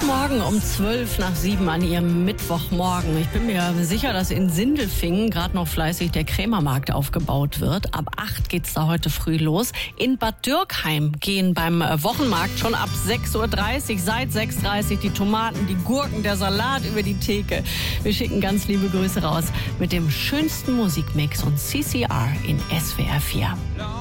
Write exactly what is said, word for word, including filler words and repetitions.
Guten Morgen um zwölf nach sieben an Ihrem Mittwochmorgen. Ich bin mir sicher, dass in Sindelfingen gerade noch fleißig der Krämermarkt aufgebaut wird. Ab acht geht's da heute früh los. In Bad Dürkheim gehen beim Wochenmarkt schon ab sechs Uhr dreißig, seit sechs Uhr dreißig die Tomaten, die Gurken, der Salat über die Theke. Wir schicken ganz liebe Grüße raus mit dem schönsten Musikmix und C C R in S W R vier.